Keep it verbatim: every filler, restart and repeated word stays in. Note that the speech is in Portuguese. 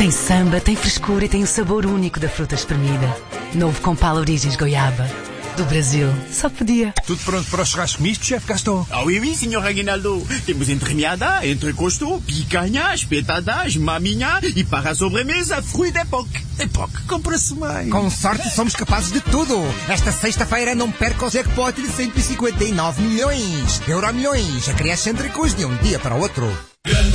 Tem samba, tem frescura e tem o sabor único da fruta espremida. Novo Compal Origens Goiaba. Do Brasil. Só podia. Tudo pronto para o churrasco misto, chefe Gaston? Ah oui, oui, senhor Aguinaldo. Temos entremeada, entrecosto, picanha, espetadas, maminha e para a sobremesa, fruit d'époque. Époque, compra-se mais. Com sorte somos capazes de tudo. Esta sexta-feira não perca o jackpot de cento e cinquenta e nove milhões. Euro milhões. Acresce entrecos de um dia para o outro.